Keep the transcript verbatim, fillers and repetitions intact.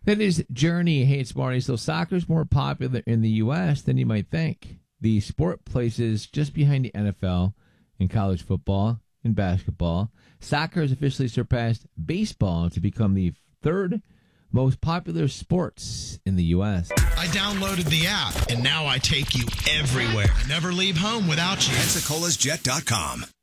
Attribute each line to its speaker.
Speaker 1: That is Journey. Hey, it's Marty. So soccer is more popular in the U S than you might think. The sport places just behind the N F L in college football and basketball. Soccer has officially surpassed baseball to become the third most popular sports in the U S.
Speaker 2: I downloaded the app, and now I take you everywhere. I never leave home without you.
Speaker 3: Pensacola's Jet dot com.